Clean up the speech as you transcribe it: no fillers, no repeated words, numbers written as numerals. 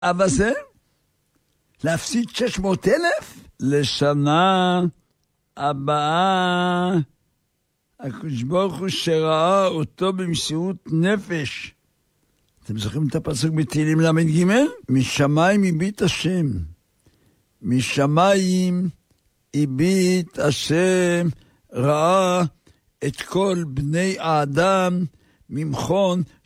אבל זה להפסיד 600,000 לשנה הבאה. הקדוש ברוך הוא שראה אותו במסירות נפש. אתם זוכרים את הפסוק בתהילים למ"ג? משמיים הביט השם. משמיים הביט השם, ראה את כל בני האדם ממכון